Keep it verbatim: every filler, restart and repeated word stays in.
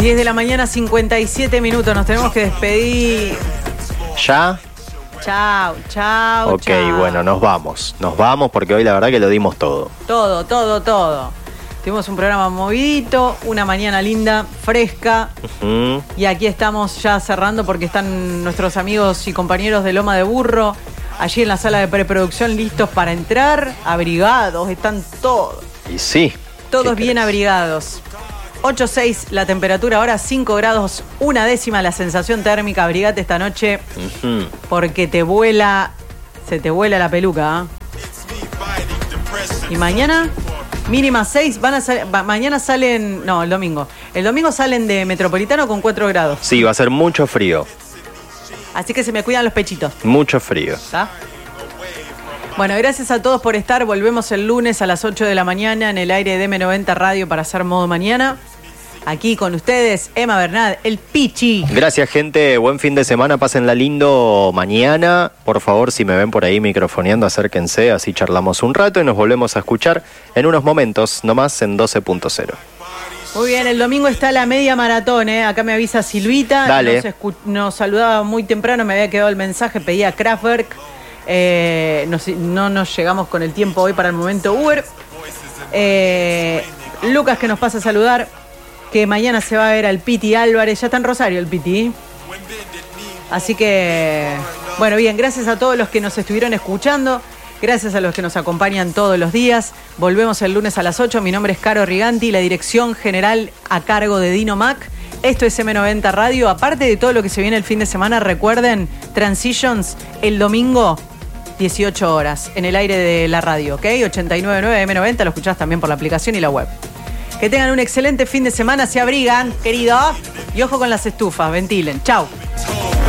diez de la mañana, cincuenta y siete minutos. Nos tenemos que despedir. ¿Ya? Chao, chao, Ok, chao. bueno, nos vamos. Nos vamos porque hoy la verdad que lo dimos todo. Todo, todo, todo. Tuvimos un programa movidito, una mañana linda, fresca. Uh-huh. Y aquí estamos ya cerrando porque están nuestros amigos y compañeros de Loma de Burro allí en la sala de preproducción listos para entrar, abrigados, están todos. Y sí. Todos bien abrigados. ocho seis la temperatura, ahora cinco grados, una décima la sensación térmica. Abrigate esta noche Uh-huh. porque te vuela, se te vuela la peluca. ¿eh? Y mañana, mínima seis, van a sal, va, mañana salen, no, el domingo. El domingo salen de Metropolitano con cuatro grados. Sí, va a ser mucho frío. Así que se me cuidan los pechitos. Mucho frío. ¿Está? Bueno, gracias a todos por estar. Volvemos el lunes a las ocho de la mañana en el aire de eme noventa Radio para hacer Modo Mañana. Aquí con ustedes, Emma Bernal, el Pichi. Gracias, gente. Buen fin de semana. Pásenla lindo mañana. Por favor, si me ven por ahí microfoneando, acérquense. Así charlamos un rato y nos volvemos a escuchar en unos momentos, nomás en doce punto cero. Muy bien, el domingo está la media maratón, ¿eh? Acá me avisa Silvita. Dale. Nos, escu- nos saludaba muy temprano, me había quedado el mensaje, pedía Kraftwerk. Eh, no, no nos llegamos con el tiempo hoy para el momento Uber. Eh, Lucas que nos pasa a saludar, que mañana se va a ver al Piti Álvarez. Ya está en Rosario el Piti. Así que, bueno, bien, gracias a todos los que nos estuvieron escuchando. Gracias a los que nos acompañan todos los días. Volvemos el lunes a las ocho. Mi nombre es Caro Riganti, la dirección general a cargo de Dino Mac. Esto es eme noventa Radio. Aparte de todo lo que se viene el fin de semana, recuerden, Transitions el domingo, dieciocho horas, en el aire de la radio, ¿ok? ochenta y nueve punto nueve eme noventa, lo escuchás también por la aplicación y la web. Que tengan un excelente fin de semana, se abrigan, queridos. Y ojo con las estufas, ventilen. Chau.